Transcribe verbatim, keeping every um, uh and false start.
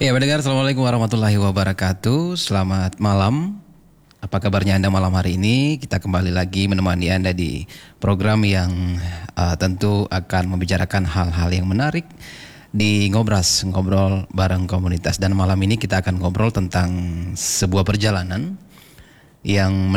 Ya, pendengar, Assalamualaikum warahmatullahi wabarakatuh. Selamat malam. Apa kabarnya Anda malam hari ini? Kita kembali lagi menemani Anda di program yang uh, tentu akan membicarakan hal-hal yang menarik di Ngobras, ngobrol bareng komunitas. Dan malam ini kita akan ngobrol tentang sebuah perjalanan yang